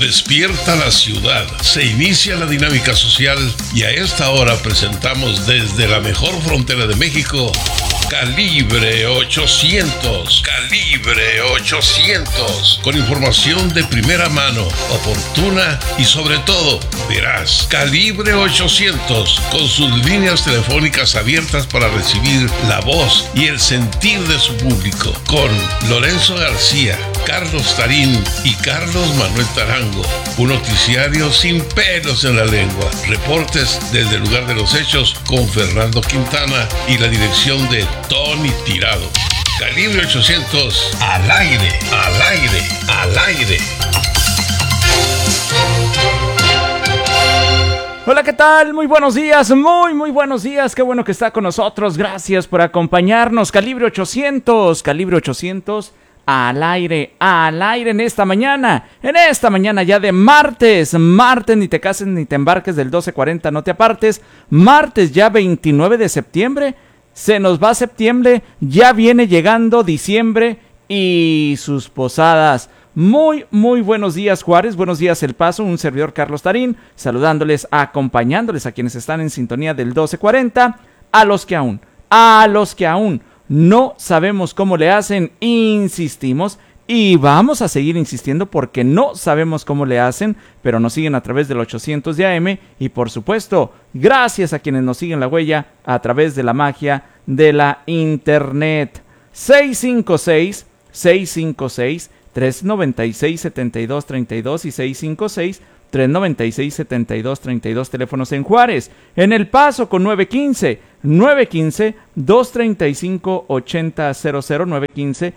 Despierta la ciudad, se inicia la dinámica social y a esta hora presentamos desde la mejor frontera de México, Calibre 800. Calibre 800. Con información de primera mano, oportuna y sobre todo veraz. Calibre 800. Con sus líneas telefónicas abiertas para recibir la voz y el sentir de su público. Con Lorenzo García, Carlos Tarín y Carlos Manuel Tarango. Un noticiario sin pelos en la lengua. Reportes desde el lugar de los hechos con Fernando Quintana y la dirección de Tony Tirado. Calibre 800, al aire, al aire, al aire. Hola, ¿qué tal? Muy buenos días, muy buenos días. Qué bueno que está con nosotros. Gracias por acompañarnos. Calibre 800, Calibre 800, al aire en esta mañana ya de martes, ni te cases ni te embarques del 12:40, no te apartes. Martes ya 29 de septiembre. Se nos va septiembre, ya viene llegando diciembre y sus posadas. Muy buenos días, Juárez, buenos días, El Paso, un servidor Carlos Tarín, saludándoles, acompañándoles a quienes están en sintonía del 12:40, a los que aún no sabemos cómo le hacen, insistimos y vamos a seguir insistiendo porque no sabemos cómo le hacen, pero nos siguen a través del 800 de AM y por supuesto, gracias a quienes nos siguen la huella a través de la magia de la internet. 656-396-7232 y 656-396-7232, teléfonos en Juárez. En El Paso con 915-235-8000,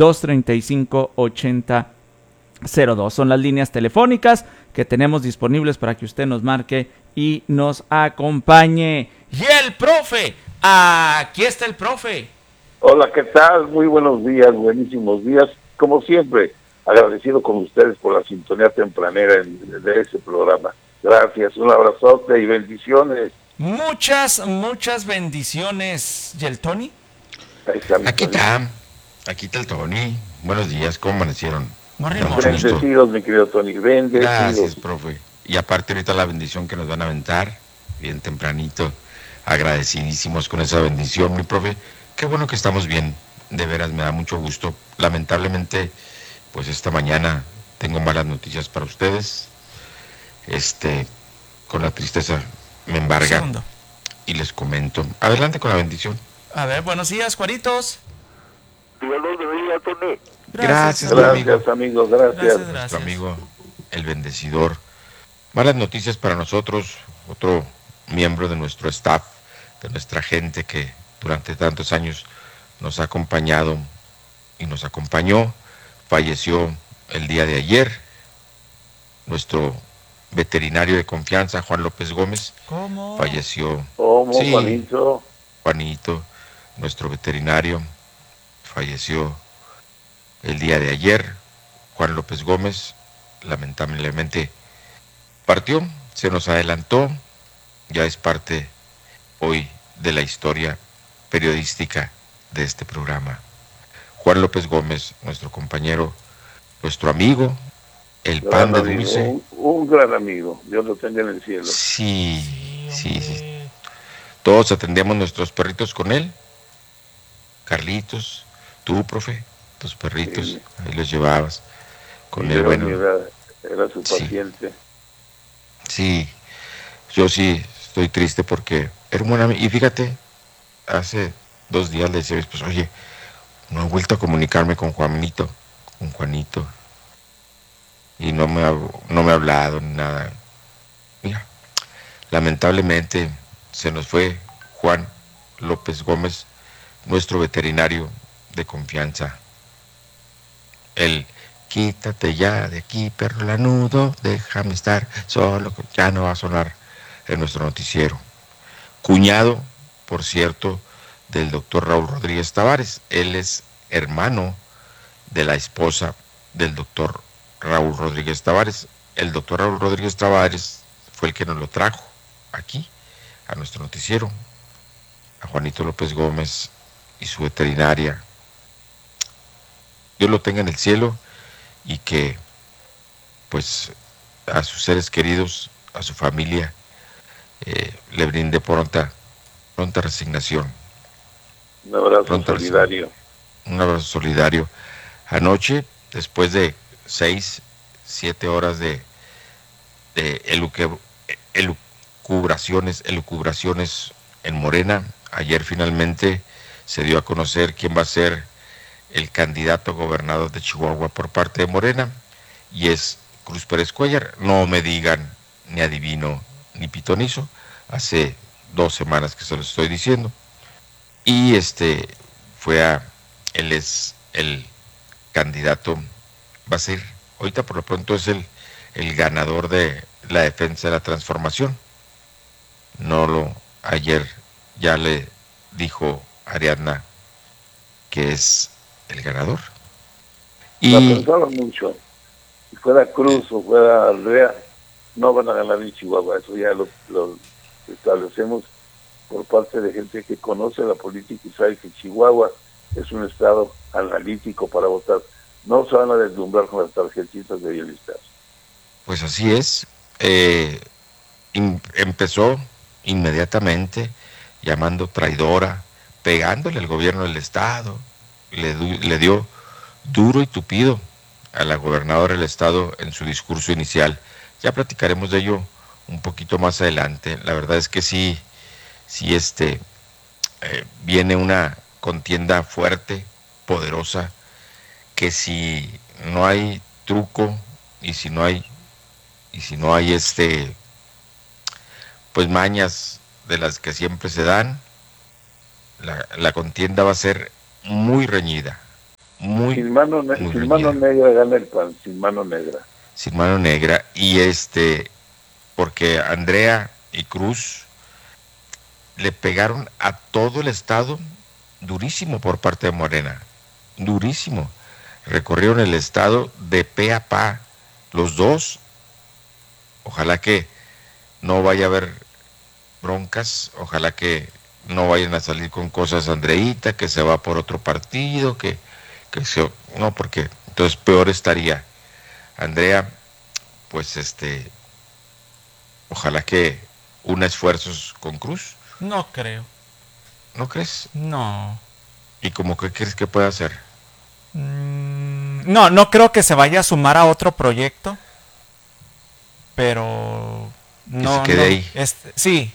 915-235-8002. Son las líneas telefónicas que tenemos disponibles para que usted nos marque y nos acompañe. Y el profe, aquí está el profe. Hola, ¿qué tal? Muy buenos días, buenísimos días. Como siempre, agradecido con ustedes por la sintonía tempranera de ese programa. Gracias, un abrazote y bendiciones. Muchas bendiciones. ¿Y el Tony? Aquí está el Tony. Buenos días, ¿cómo amanecieron? Bendecidos, mi querido Tony, bendecidos. Gracias, profe. Y aparte ahorita la bendición que nos van a aventar, bien tempranito, agradecidísimos con esa bendición, mi profe. Qué bueno que estamos bien, de veras me da mucho gusto. Lamentablemente, pues esta mañana tengo malas noticias para ustedes. Con la tristeza me embarga. Y les comento. Adelante con la bendición. A ver, buenos días, Juaritos. Dios los bendiga, Tony. Gracias, amigo. Gracias. Nuestro amigo, el bendecidor. Malas noticias para nosotros, otro miembro de nuestro staff, de nuestra gente que durante tantos años nos ha acompañado y nos acompañó, falleció el día de ayer, nuestro veterinario de confianza, Juan López Gómez. ¿Cómo? Falleció. ¿Cómo, sí, Juanito, nuestro veterinario, falleció el día de ayer. Juan López Gómez, lamentablemente, partió, se nos adelantó, ya es parte hoy de la historia periodística de este programa. Juan López Gómez, nuestro compañero, nuestro amigo, el pan de dulce. Un gran amigo, Dios lo tenga en el cielo. Sí. Todos atendíamos nuestros perritos con él. Carlitos, tú, profe, tus perritos, sí. Ahí los llevabas con él. Bueno, era su paciente. Sí, yo sí estoy triste porque era un buen amigo. Y fíjate, hace 2 días le decía, pues oye, no he vuelto a comunicarme con Juanito. Y no me ha hablado ni nada. Mira, lamentablemente se nos fue Juan López Gómez, nuestro veterinario de confianza. El quítate ya de aquí, perro lanudo, déjame estar solo, ya no va a sonar en nuestro noticiero. Cuñado, por cierto, del doctor Raúl Rodríguez Tavares. Él es hermano de la esposa del doctor Raúl Rodríguez Tavares. El doctor Raúl Rodríguez Tavares fue el que nos lo trajo aquí, a nuestro noticiero, a Juanito López Gómez y su veterinaria. Dios lo tenga en el cielo y que, pues, a sus seres queridos, a su familia, le brinde pronta resignación. Un abrazo solidario. Un abrazo solidario. Anoche, después de 6-7 horas de elucubraciones en Morena, ayer finalmente se dio a conocer quién va a ser el candidato a gobernador de Chihuahua por parte de Morena, y es Cruz Pérez Cuéllar. No me digan ni adivino ni pitonizo, hace 2 semanas que se lo estoy diciendo. Y él es el candidato, va a ser, ahorita por lo pronto es el ganador de la defensa de la transformación. Ayer ya le dijo Ariadna que es el ganador. La pensaron mucho. Si fuera Cruz o fuera Aldrea, no van a ganar en Chihuahua. Eso ya lo establecemos por parte de gente que conoce la política y sabe que Chihuahua es un estado analítico para votar. No se van a deslumbrar con las tarjetitas de bienestar. Pues así es. Empezó inmediatamente llamando traidora, pegándole al gobierno del estado, le dio duro y tupido a la gobernadora del estado en su discurso inicial. Ya platicaremos de ello un poquito más adelante. La verdad es que sí viene una contienda fuerte, poderosa, que si no hay truco y si no hay pues mañas de las que siempre se dan, la contienda va a ser muy reñida, sin mano negra gana el PAN, sin mano negra, y porque Andrea y Cruz le pegaron a todo el estado durísimo por parte de Morena, durísimo. Recorrieron el estado de pe a pa, los dos. Ojalá que no vaya a haber broncas, ojalá que no vayan a salir con cosas Andreita, que se va por otro partido, no, porque entonces peor estaría. Andrea, pues ojalá que una esfuerzos con Cruz. No creo. ¿No crees? No. ¿Y cómo qué crees que puede hacer? No creo que se vaya a sumar a otro proyecto, pero no. Que se quede ahí. Sí.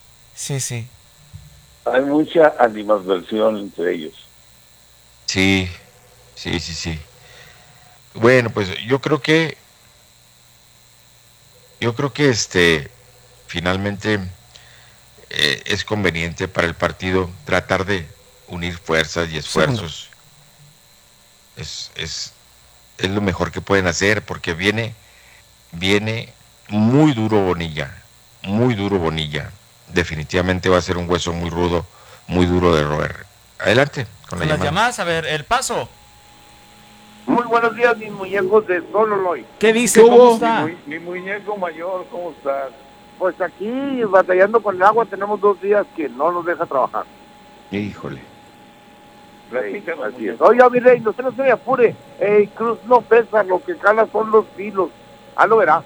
Hay mucha animadversión entre ellos. Sí. Bueno, pues yo creo que finalmente es conveniente para el partido tratar de unir fuerzas y esfuerzos. Es lo mejor que pueden hacer, porque viene muy duro Bonilla. Definitivamente va a ser un hueso muy rudo, muy duro de roer. Adelante con las llamadas. A ver, El Paso. Muy buenos días, mis muñecos de Sololoy. ¿Qué dice? ¿Cómo está? Mi muñeco mayor, ¿cómo estás? Pues aquí, batallando con el agua, tenemos 2 días que no nos deja trabajar. Híjole. Así es. Oiga, mi rey, usted no se me apure. Cruz no pesa, lo que cala son los filos. Lo verá.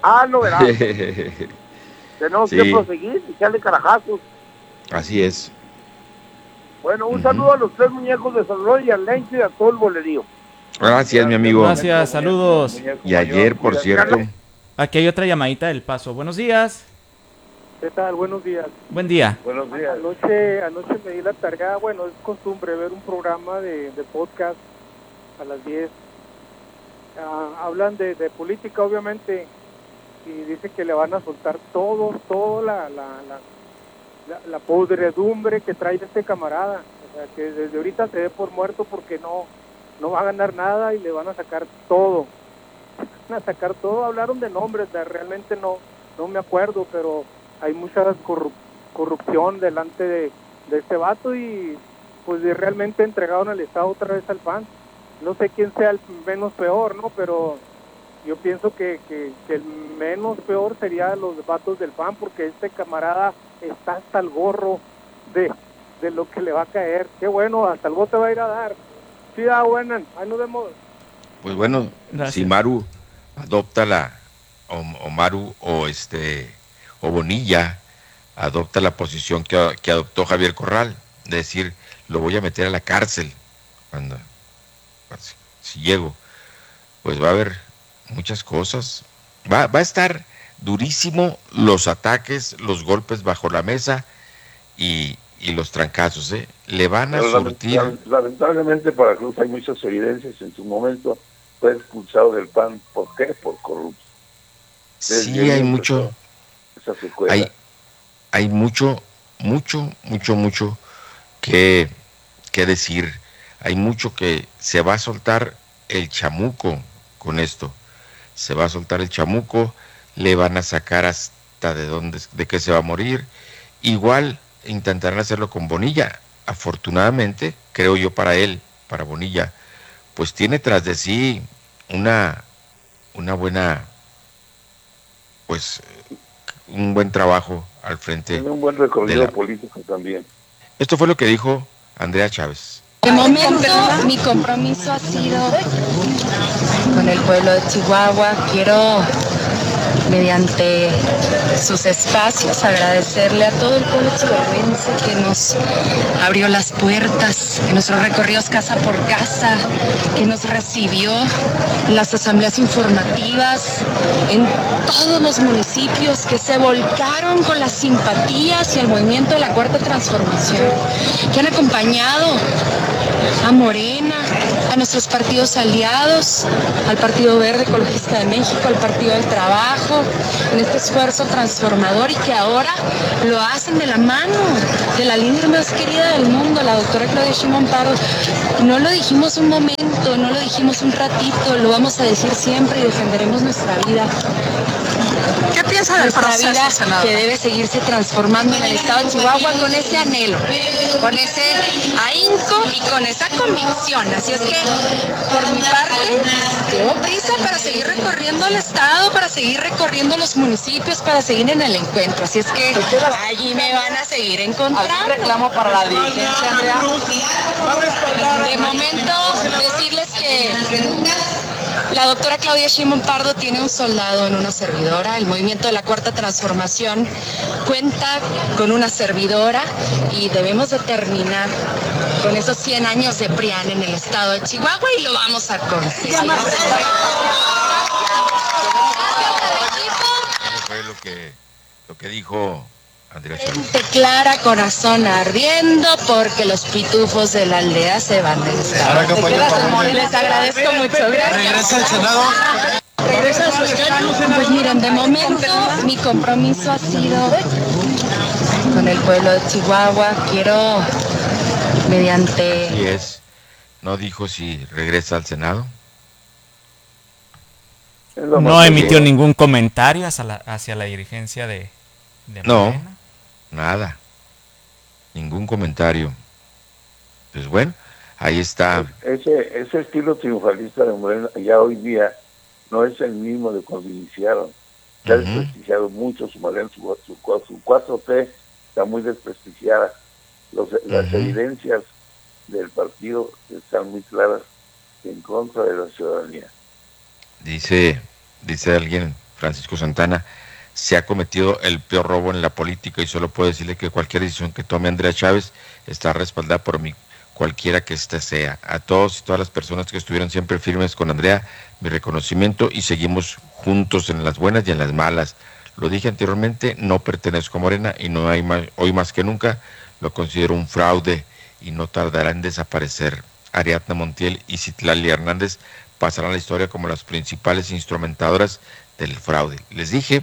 Tenemos que proseguir y echarle carajazos. Así es. Bueno, un saludo a los 3 muñecos de Sololoy y al Lencho y a todo el bolerío. Gracias, mi amigo. Gracias, saludos. Y ayer, por cierto. Aquí hay otra llamadita del Paso. Buenos días. ¿Qué tal? Buenos días. Buen día. Buenos días. Anoche me di la tarea, bueno, es costumbre ver un programa de podcast a las 10. Hablan de política, obviamente, y dice que le van a soltar toda la podredumbre que trae este camarada. O sea, que desde ahorita se dé por muerto porque no va a ganar nada y le van a sacar todo. Hablaron de nombres, realmente no me acuerdo, pero hay mucha corrupción delante de este vato y pues realmente entregaron el Estado otra vez al PAN. No sé quién sea el menos peor, ¿no? Pero yo pienso que el menos peor sería los vatos del PAN, porque este camarada está hasta el gorro de lo que le va a caer. Qué bueno, hasta el bote va a ir a dar. Sí, buena, ahí nos vemos. Pues bueno, gracias. Si Maru adopta la Maru o Bonilla adopta la posición que adoptó Javier Corral, de decir, lo voy a meter a la cárcel cuando si llego, pues va a haber muchas cosas. Va a estar durísimo los ataques, los golpes bajo la mesa y los trancazos, ¿eh? Le van a surtir. Lamentablemente para Cruz hay muchas evidencias. En su momento fue expulsado del PAN. ¿Por qué? Por corrupto. Sí, hay mucho. Esa secuela. Hay mucho que decir. Hay mucho que se va a soltar el chamuco con esto. Se va a soltar el chamuco, le van a sacar hasta de qué se va a morir. Igual intentarán hacerlo con Bonilla. Afortunadamente, creo yo para Bonilla, pues tiene tras de sí una buena, pues un buen trabajo al frente. Tiene un buen recorrido político también. Esto fue lo que dijo Andrea Chávez. De momento, mi compromiso ha sido con el pueblo de Chihuahua. Quiero, mediante sus espacios, agradecerle a todo el pueblo chihuahuense que nos abrió las puertas en nuestros recorridos casa por casa, que nos recibió en las asambleas informativas, en todos los municipios, que se volcaron con las simpatías y el movimiento de la Cuarta Transformación, que han acompañado a Morena, a nuestros partidos aliados, al Partido Verde Ecologista de México, al Partido del Trabajo, en este esfuerzo transformador, y que ahora lo hacen de la mano de la líder más querida del mundo, la doctora Claudia Sheinbaum Pardo. No lo dijimos un momento, no lo dijimos un ratito, lo vamos a decir siempre y defenderemos nuestra vida. ¿Qué piensa del proceso, vida, senadora? Que debe seguirse transformando en el estado de Chihuahua con ese anhelo, con ese ahínco y con esa convicción. Así es que, por mi parte, tengo prisa para seguir recorriendo el estado, para seguir recorriendo los municipios, para seguir en el encuentro. Así es que allí me van a seguir encontrando. ¿Algún reclamo para la dirigencia, Andrea? De momento, decirles que la doctora Claudia Sheinbaum Pardo tiene un soldado en una servidora. El movimiento de la Cuarta Transformación cuenta con una servidora y debemos de terminar con esos 100 años de PRIAN en el estado de Chihuahua y lo vamos a conseguir. Eso fue lo que dijo Andrea Chávez. Gente clara, corazón ardiendo, porque los pitufos de la aldea se van del estado. Les agradezco mucho. Gracias. ¿Regresa al Senado? ¿Regresa a su escaño? Pues miren, de momento mi compromiso ha sido con el pueblo de Chihuahua. Quiero, mediante... Así es. ¿No dijo si regresa al Senado? No emitió ningún comentario hacia la dirigencia de No, Morena. nada. Ningún comentario. Pues bueno, ahí está. Ese estilo triunfalista de Morena ya hoy día no es el mismo de cuando iniciaron. Se ha desprestigiado mucho su Morena, su 4T está muy desprestigiada. Las evidencias del partido están muy claras en contra de la ciudadanía. Dice alguien, Francisco Santana, se ha cometido el peor robo en la política y solo puedo decirle que cualquier decisión que tome Andrea Chávez está respaldada por mí, cualquiera que ésta sea. A todos y todas las personas que estuvieron siempre firmes con Andrea, mi reconocimiento, y seguimos juntos en las buenas y en las malas. Lo dije anteriormente, no pertenezco a Morena y no hay hoy más que nunca lo considero un fraude y no tardará en desaparecer. Ariadna Montiel y Citlali Hernández pasarán a la historia como las principales instrumentadoras del fraude. Les dije,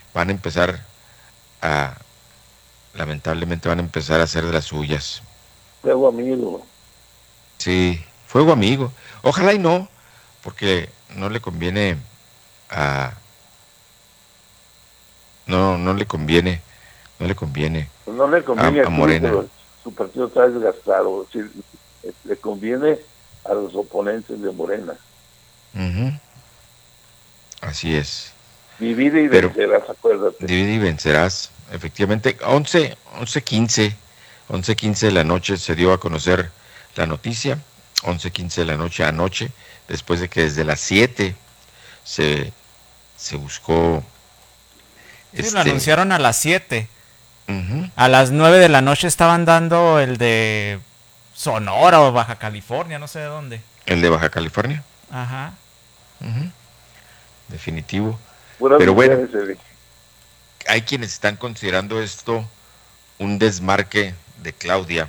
lamentablemente van a empezar a hacer de las suyas. Fuego amigo. Sí, fuego amigo. Ojalá y no, porque no le conviene no le conviene Pues no le conviene a Morena. Su partido está desgastado. Sí, le conviene a los oponentes de Morena. Así es. Divide y vencerás, acuérdate. Divide y vencerás, efectivamente. 11:15 de la noche se dio a conocer la noticia, 11:15 de la noche anoche, después de que desde las 7 se se buscó. Sí, lo anunciaron a las 7. Uh-huh. A las 9 de la noche estaban dando el de Sonora o Baja California, no sé de dónde. El de Baja California. Ajá. Uh-huh. Definitivo. Pero bueno, hay quienes están considerando esto un desmarque de Claudia.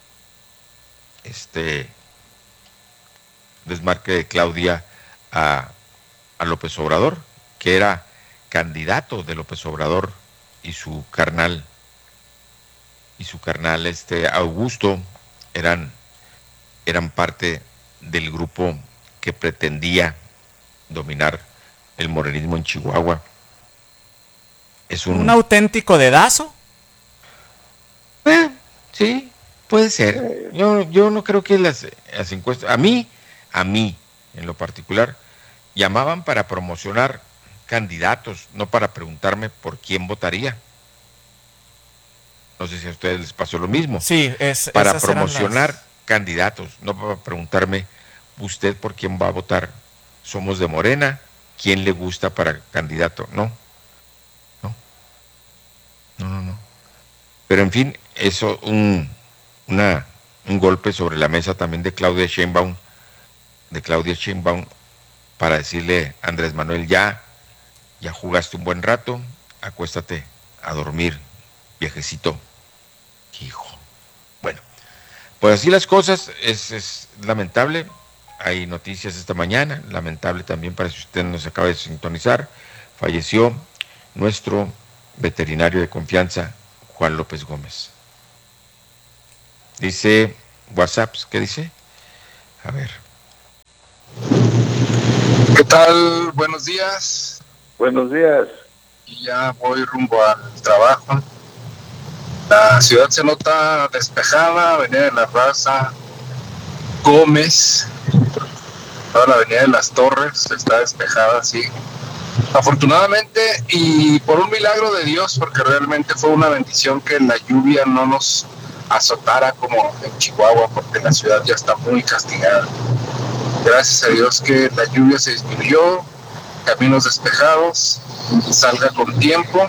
Desmarque de Claudia a López Obrador, que era candidato de López Obrador, y su carnal Augusto eran parte del grupo que pretendía dominar el morenismo en Chihuahua. Es un auténtico dedazo. Sí, puede ser. Yo no creo que las encuestas, a mí en lo particular, llamaban para promocionar candidatos, no para preguntarme por quién votaría. No sé si a ustedes les pasó lo mismo. Sí, para promocionar candidatos, no para preguntarme usted por quién va a votar. Somos de Morena, ¿quién le gusta para candidato? No. Pero en fin, eso un golpe sobre la mesa también de Claudia Sheinbaum, para decirle a Andrés Manuel, ya jugaste un buen rato, acuéstate a dormir, viejecito. Hijo. Bueno, pues así las cosas, es lamentable. Hay noticias esta mañana, lamentable también para si usted nos acaba de sintonizar. Falleció nuestro veterinario de confianza, Juan López Gómez. Dice WhatsApp, ¿qué dice? A ver. ¿Qué tal? Buenos días. Buenos días. Y ya voy rumbo al trabajo. La ciudad se nota despejada, Avenida de la Raza, Gómez, toda la Avenida de las Torres está despejada, sí. Afortunadamente y por un milagro de Dios, porque realmente fue una bendición que la lluvia no nos azotara como en Chihuahua, porque la ciudad ya está muy castigada. Gracias a Dios que la lluvia se disminuyó, caminos despejados, salga con tiempo.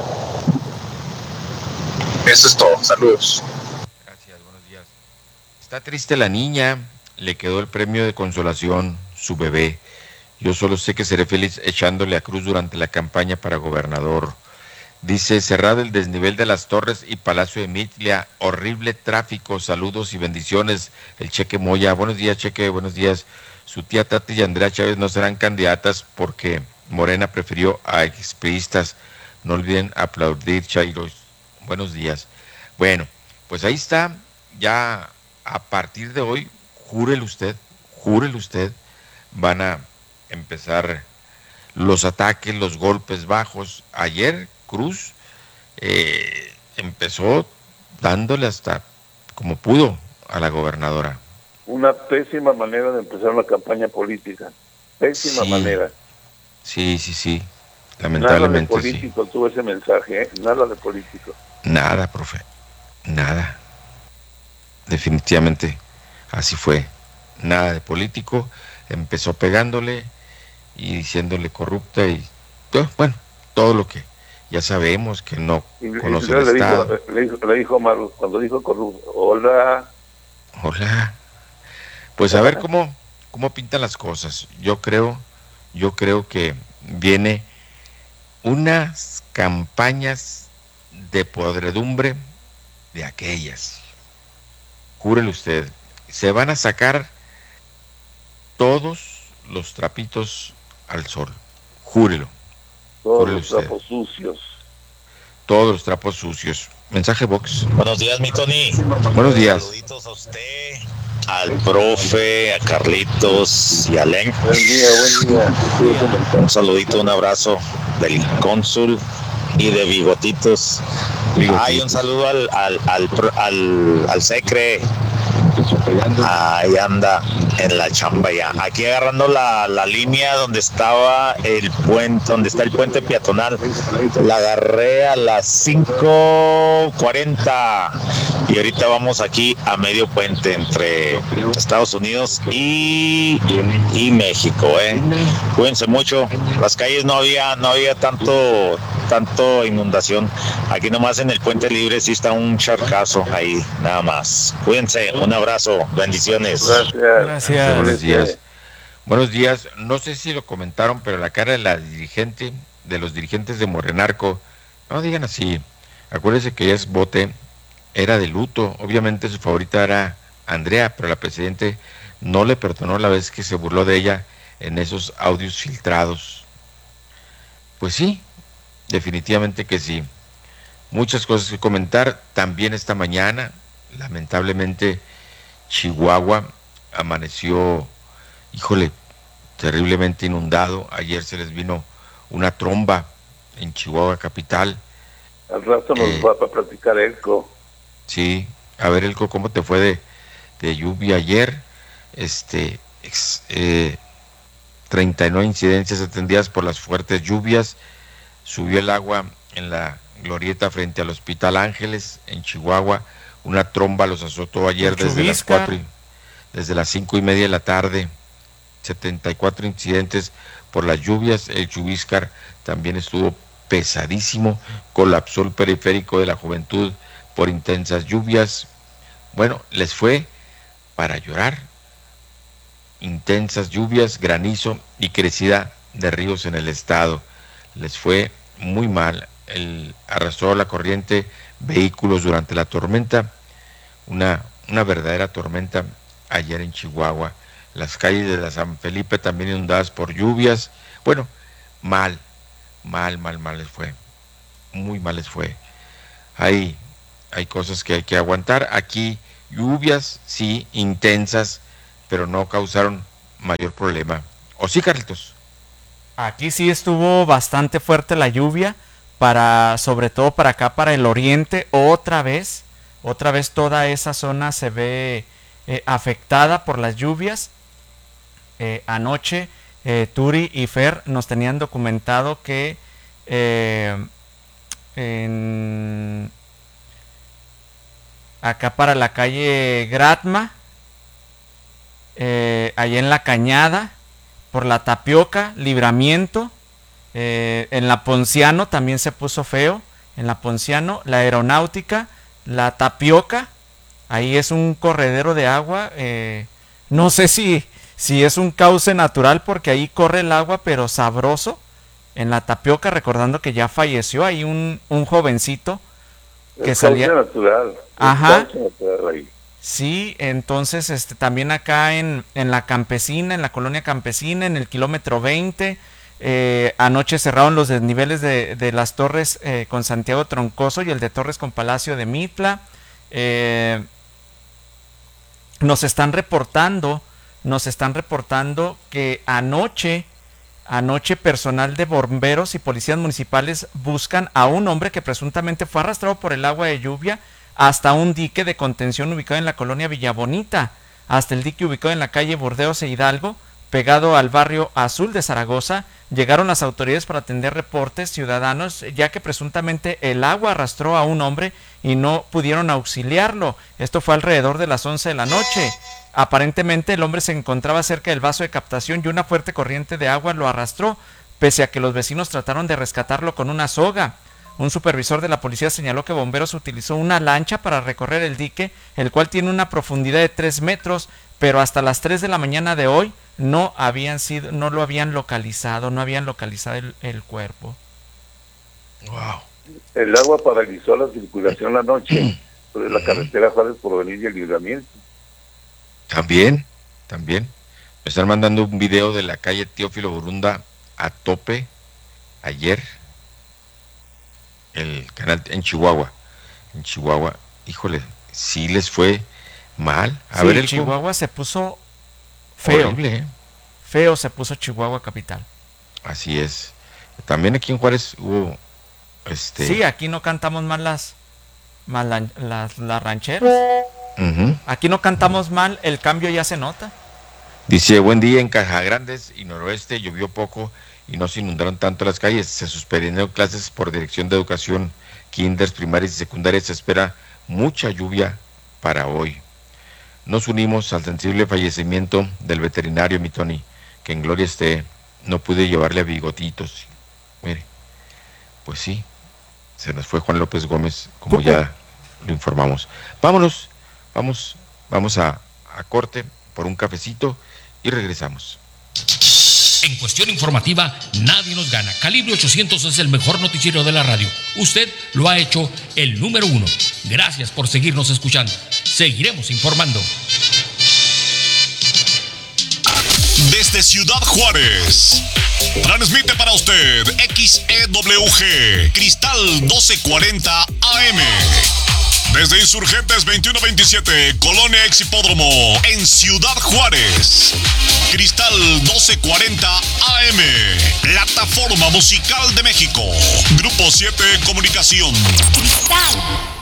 Eso es todo, saludos. Gracias, buenos días. Está triste la niña, le quedó el premio de consolación, su bebé. Yo solo sé que seré feliz echándole a cruz durante la campaña para gobernador. Dice, cerrado el desnivel de las Torres y Palacio de Mitlia, horrible tráfico, saludos y bendiciones. El Cheque Moya, buenos días Cheque, buenos días. Su tía Tati y Andrea Chávez no serán candidatas porque Morena prefirió a expriistas. No olviden aplaudir, Chairos. Buenos días. Bueno, pues ahí está, ya a partir de hoy, júrele usted, van a empezar los ataques, los golpes bajos. Ayer Cruz empezó dándole hasta como pudo a la gobernadora. Una pésima manera de empezar una campaña política. Pésima manera. Sí. Lamentablemente. Nada de político tuvo ese mensaje, ¿eh? Nada de político. Nada, profe. Nada. Definitivamente así fue. Nada de político. Empezó pegándole y diciéndole corrupta y bueno, todo lo que ya sabemos que no conoce el Estado. Le dijo Maru, cuando dijo corrupto, hola. Pues a ver cómo pintan las cosas. Yo creo que viene unas campañas de podredumbre de aquellas. Júrele usted, se van a sacar todos los trapitos al sol. Júrelo. Todos los trapos sucios. Todos los trapos sucios. Mensaje box. Buenos días, mi Tony. Buenos días. Saluditos a usted, al profe, a Carlitos y a Len. Buen día. Un saludito, un abrazo del cónsul y de Bigotitos. Ay, un saludo al secre. Ahí anda en la chamba ya. Aquí agarrando la línea donde estaba el puente, donde está el puente peatonal. La agarré a las 5:40 y ahorita vamos aquí a medio puente entre Estados Unidos y México, Cuídense mucho. Las calles no había tanto inundación. Aquí nomás en el puente libre sí está un charcazo ahí, nada más. Cuídense, un abrazo, bendiciones. Gracias. Buenos días. Buenos días. No sé si lo comentaron, pero la cara de los dirigentes de Morenarco, no digan así. Acuérdense que ella es bote, era de luto. Obviamente su favorita era Andrea, pero la presidente no le perdonó la vez que se burló de ella en esos audios filtrados. Pues sí, definitivamente que sí. Muchas cosas que comentar. También esta mañana, lamentablemente, Chihuahua amaneció, híjole, terriblemente inundado. Ayer se les vino una tromba en Chihuahua capital. Al rato nos va a platicar Elco. Sí, a ver, Elco, ¿cómo te fue de lluvia ayer? 39 incidencias atendidas por las fuertes lluvias. Subió el agua en la glorieta frente al Hospital Ángeles en Chihuahua. Una tromba los azotó ayer desde las 5:30 de la tarde. 74 incidentes por las lluvias. El Chubíscar también estuvo pesadísimo. Colapsó el periférico de la Juventud por intensas lluvias. Bueno, les fue para llorar. Intensas lluvias, granizo y crecida de ríos en el estado. Les fue muy mal. Arrastró la corriente vehículos durante la tormenta. Una verdadera tormenta ayer en Chihuahua. Las calles de la San Felipe también inundadas por lluvias. Bueno, mal les fue. Muy mal les fue. Hay cosas que hay que aguantar. Aquí lluvias, sí, intensas, pero no causaron mayor problema. ¿O sí, Carlitos? Aquí sí estuvo bastante fuerte la lluvia, sobre todo para acá, para el oriente. Otra vez toda esa zona se ve afectada por las lluvias. Anoche Turi y Fer nos tenían documentado que acá para la calle Gratma, allá en la Cañada, por la Tapioca, Libramiento, en la Ponciano también se puso feo, en la Ponciano, la Aeronáutica, la Tapioca, ahí es un corredero de agua, no sé si es un cauce natural porque ahí corre el agua, pero sabroso. En la Tapioca, recordando que ya falleció ahí un jovencito que salía natural. Ajá. Natural ahí. Sí, entonces también acá en la Campesina, en la colonia Campesina, en el kilómetro 20, anoche cerraron los desniveles de las Torres con Santiago Troncoso y el de Torres con Palacio de Mitla. Nos están reportando que anoche personal de bomberos y policías municipales buscan a un hombre que presuntamente fue arrastrado por el agua de lluvia hasta un dique de contención ubicado en la colonia Villabonita, hasta el dique ubicado en la calle Burdeos e Hidalgo, pegado al barrio Azul de Zaragoza. Llegaron las autoridades para atender reportes ciudadanos, ya que presuntamente el agua arrastró a un hombre y no pudieron auxiliarlo. Esto fue alrededor de las 11 de la noche. Aparentemente el hombre se encontraba cerca del vaso de captación y una fuerte corriente de agua lo arrastró, pese a que los vecinos trataron de rescatarlo con una soga. Un supervisor de la policía señaló que bomberos utilizó una lancha para recorrer el dique, el cual tiene una profundidad de 3 metros, pero hasta las 3 de la mañana de hoy no habían localizado el cuerpo. Wow. El agua paralizó la circulación la noche sobre la carretera Juárez Porvenir y el Libramiento. También. Me están mandando un video de la calle Teófilo Burunda a tope ayer. El canal en Chihuahua, híjole, sí les fue mal. Chihuahua se puso feo. Horrible, Feo se puso Chihuahua capital. Así es. También aquí en Juárez hubo Sí, aquí no cantamos mal las rancheras. Uh-huh. Aquí no cantamos mal, el cambio ya se nota. Dice, buen día en Cajagrandes y Noroeste, llovió poco y no se inundaron tanto las calles. Se suspendieron clases por Dirección de Educación, kinders, primarias y secundarias. Se espera mucha lluvia para hoy. Nos unimos al sensible fallecimiento del veterinario, mi Tony, que en gloria esté. No pude llevarle a Bigotitos. Mire, pues sí, se nos fue Juan López Gómez, como ya lo informamos. Vámonos, vamos a corte por un cafecito y regresamos. En cuestión informativa, nadie nos gana. Calibre 800 es el mejor noticiero de la radio. Usted lo ha hecho el número 1. Gracias por seguirnos escuchando. Seguiremos informando. Desde Ciudad Juárez, transmite para usted XEWG, Cristal 1240 AM. Desde Insurgentes 2127, Colonia Ex Hipódromo, en Ciudad Juárez. Cristal 1240 AM, Plataforma Musical de México. Grupo 7 Comunicación. Cristal.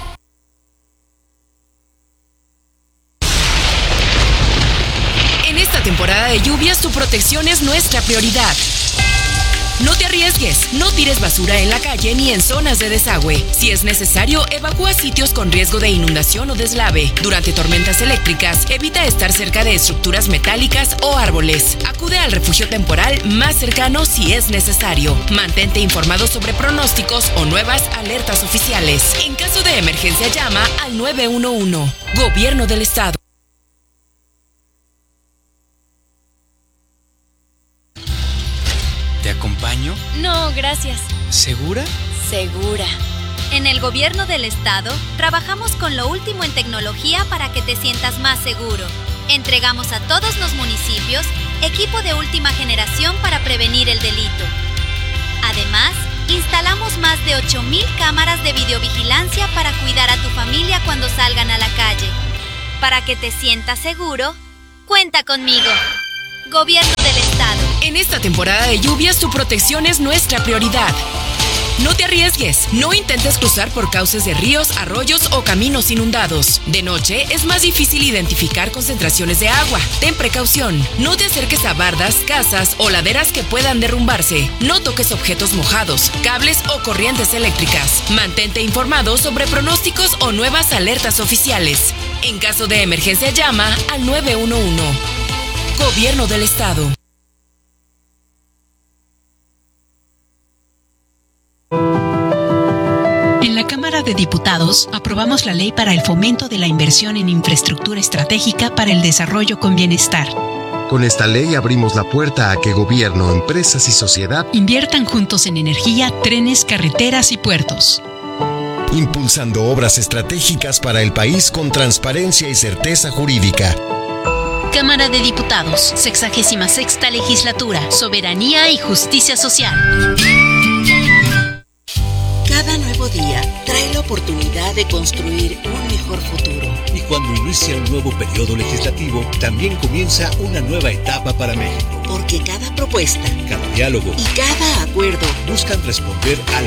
En esta temporada de lluvias, tu protección es nuestra prioridad. No te arriesgues, no tires basura en la calle ni en zonas de desagüe. Si es necesario, evacúa sitios con riesgo de inundación o deslave. Durante tormentas eléctricas, evita estar cerca de estructuras metálicas o árboles. Acude al refugio temporal más cercano si es necesario. Mantente informado sobre pronósticos o nuevas alertas oficiales. En caso de emergencia, llama al 911. Gobierno del Estado. ¿Te acompaño? No, gracias. ¿Segura? Segura. En el Gobierno del Estado, trabajamos con lo último en tecnología para que te sientas más seguro. Entregamos a todos los municipios equipo de última generación para prevenir el delito. Además, instalamos más de 8,000 cámaras de videovigilancia para cuidar a tu familia cuando salgan a la calle. Para que te sientas seguro, cuenta conmigo. Gobierno del Estado. En esta temporada de lluvias, tu protección es nuestra prioridad. No te arriesgues, no intentes cruzar por cauces de ríos, arroyos o caminos inundados. De noche es más difícil identificar concentraciones de agua. Ten precaución. No te acerques a bardas, casas o laderas que puedan derrumbarse. No toques objetos mojados, cables o corrientes eléctricas. Mantente informado sobre pronósticos o nuevas alertas oficiales. En caso de emergencia, llama al 911. Gobierno del Estado. En la Cámara de Diputados aprobamos la ley para el fomento de la inversión en infraestructura estratégica para el desarrollo con bienestar. Con esta ley abrimos la puerta a que gobierno, empresas y sociedad inviertan juntos en energía, trenes, carreteras y puertos. Impulsando obras estratégicas para el país con transparencia y certeza jurídica. Cámara de Diputados, 66ª Legislatura, Soberanía y Justicia Social. Cada nuevo día trae la oportunidad de construir un mejor futuro. Y cuando inicia un nuevo periodo legislativo, también comienza una nueva etapa para México. Porque cada propuesta, cada diálogo y cada acuerdo buscan responder a